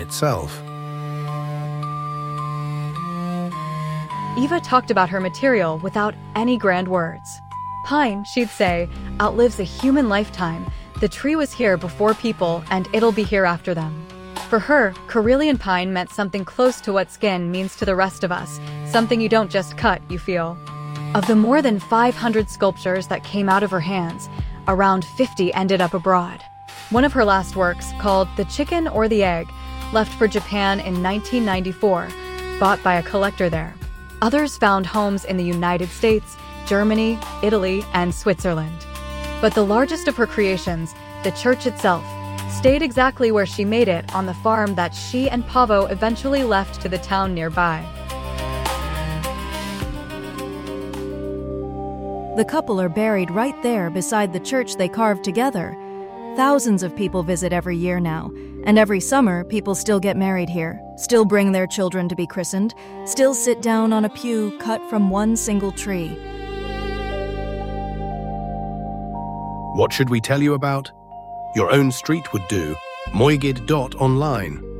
itself. Eva talked about her material without any grand words. Pine, she'd say, outlives a human lifetime. The tree was here before people, and it'll be here after them. For her, Karelian pine meant something close to what skin means to the rest of us, something you don't just cut, you feel. Of the more than 500 sculptures that came out of her hands, around 50 ended up abroad. One of her last works, called The Chicken or the Egg, left for Japan in 1994, bought by a collector there. Others found homes in the United States, Germany, Italy, and Switzerland. But the largest of her creations, the church itself, stayed exactly where she made it on the farm that she and Paavo eventually left to the town nearby. The couple are buried right there beside the church they carved together. Thousands of people visit every year now, and every summer people still get married here, still bring their children to be christened, still sit down on a pew cut from one single tree. What should we tell you about? Your own street would do. Moigid.online.